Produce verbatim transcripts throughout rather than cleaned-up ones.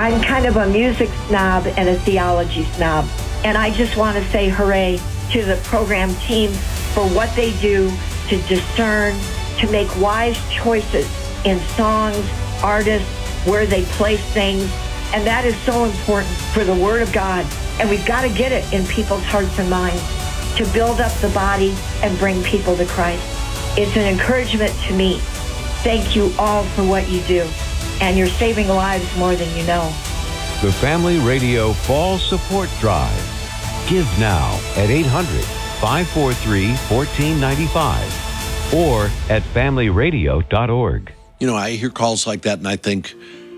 I'm kind of a music snob and a theology snob. And I just want to say hooray to the program team for what they do to discern, to make wise choices in songs, artists, where they place things. And that is so important for the Word of God. And we've got to get it in people's hearts and minds to build up the body and bring people to Christ. It's an encouragement to me. Thank you all for what you do. And you're saving lives more than you know. The Family Radio Fall Support Drive. Give now at eight hundred, five four three, one four nine five or at family radio dot org. You know, I hear calls like that and I think,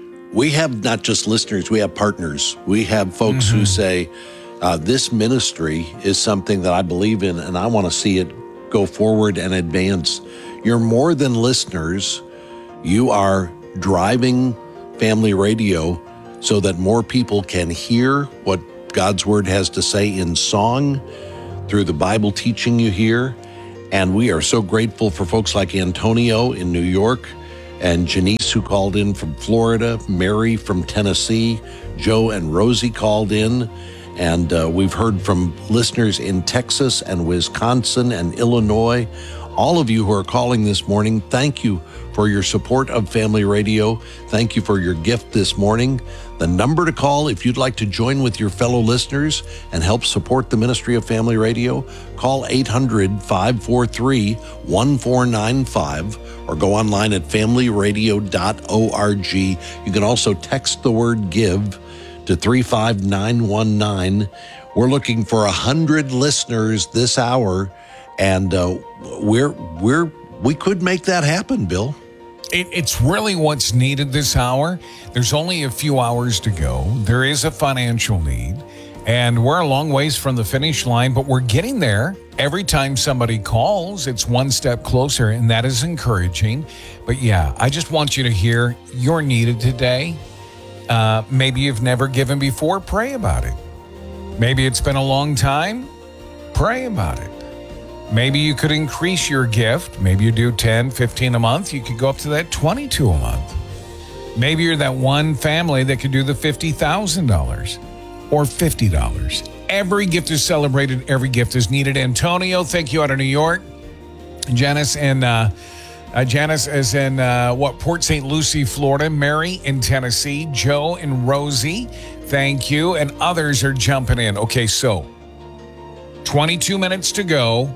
we have not just listeners, we have partners. We have folks mm-hmm. who say, uh, this ministry is something that I believe in and I want to see it go forward and advance. You're more than listeners. You are driving Family Radio so that more people can hear what God's Word has to say in song through the Bible teaching you hear. And we are so grateful for folks like Antonio in New York, and Janice, who called in from Florida, Mary from Tennessee, Joe and Rosie called in, and uh, we've heard from listeners in Texas and Wisconsin and Illinois. All of you who are calling this morning, thank you for your support of Family Radio. Thank you for your gift this morning. The number to call if you'd like to join with your fellow listeners and help support the ministry of Family Radio, call eight hundred, five four three, one four nine five or go online at family radio dot org. You can also text the word GIVE to three five nine one nine. We're looking for one hundred listeners this hour, and uh, we're we're we could make that happen, Bill. It, it's really what's needed this hour. There's only a few hours to go. There is a financial need, and we're a long ways from the finish line, but we're getting there. Every time somebody calls, it's one step closer, and that is encouraging. But yeah, I just want you to hear you're needed today. Uh, maybe you've never given before. Pray about it. Maybe it's been a long time. Pray about it. Maybe you could increase your gift. Maybe you do ten, fifteen a month. You could go up to that twenty-two a month. Maybe you're that one family that could do the fifty thousand dollars or fifty dollars. Every gift is celebrated. Every gift is needed. Antonio, thank you out of New York. Janice and uh, uh, Janice is in uh, what Port Saint Lucie, Florida. Mary in Tennessee. Joe and Rosie, thank you. And others are jumping in. Okay, so twenty-two minutes to go.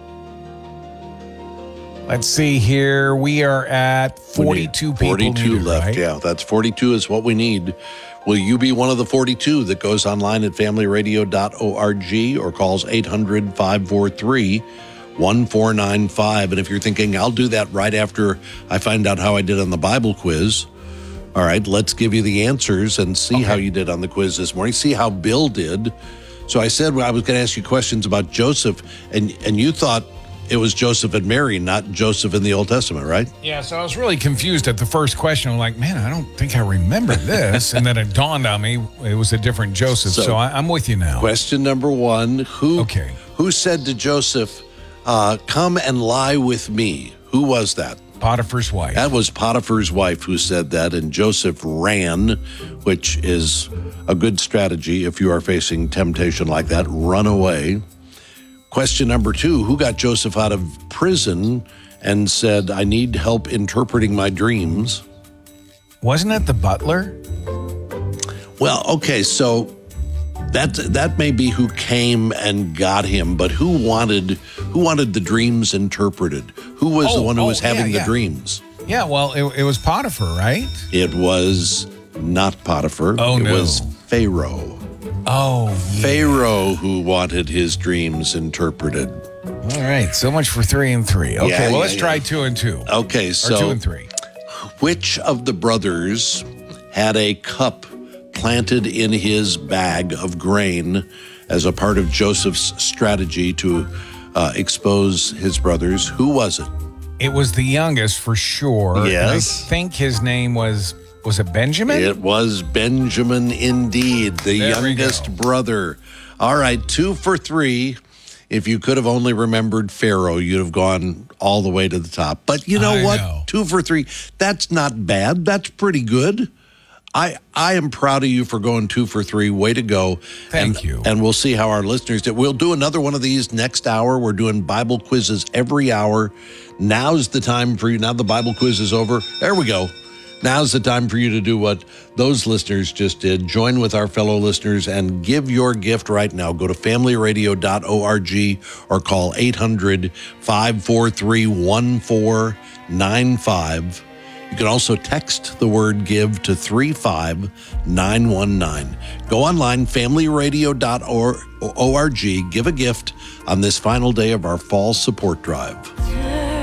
Let's see here. We are at forty-two people. forty-two needed, left, right? yeah. That's forty-two is what we need. Will you be one of the forty-two that goes online at family radio dot org or calls eight hundred, five four three, one four nine five? And if you're thinking, I'll do that right after I find out how I did on the Bible quiz, all right, let's give you the answers and see okay. how you did on the quiz this morning. See how Bill did. So I said well, I was going to ask you questions about Joseph, and, and you thought it was Joseph and Mary, not Joseph in the Old Testament, right? Yeah, so I was really confused at the first question. I'm like, man, I don't think I remember this. And then it dawned on me it was a different Joseph. So, so I, I'm with you now. Question number one, who, okay. who said to Joseph, uh, come and lie with me? Who was that? Potiphar's wife. That was Potiphar's wife who said that, and Joseph ran, which is a good strategy if you are facing temptation like that. Run away. Question number two, who got Joseph out of prison and said, I need help interpreting my dreams? Wasn't it the butler? Well, okay, so that that may be who came and got him, but who wanted who wanted the dreams interpreted? Who was oh, the one who oh, was having yeah, the yeah. dreams? Yeah, well, it, it was Potiphar, right? It was not Potiphar. Oh, it no. was Pharaoh. Oh, yeah. Pharaoh who wanted his dreams interpreted. All right, so much for three and three. Okay, Yeah, well, yeah, let's yeah. try two and two. Okay, so Or two and three. which of the brothers had a cup planted in his bag of grain as a part of Joseph's strategy to uh, expose his brothers? Who was it? It was the youngest for sure. Yes. I think his name was, was it Benjamin? It was Benjamin indeed, the There we youngest go. brother. All right, two for three. If you could have only remembered Pharaoh, you'd have gone all the way to the top. But you know I what? know. Two for three. That's not bad. That's pretty good. I, I am proud of you for going two for three. Way to go. Thank and, you. And we'll see how our listeners did. We'll do another one of these next hour. We're doing Bible quizzes every hour. Now's the time for you. Now the Bible quiz is over. There we go. Now's the time for you to do what those listeners just did. Join with our fellow listeners and give your gift right now. Go to family radio dot org or call eight hundred, five four three, one four nine five. You can also text the word give to three five nine one nine. Go online, family radio dot org. Give a gift on this final day of our fall support drive.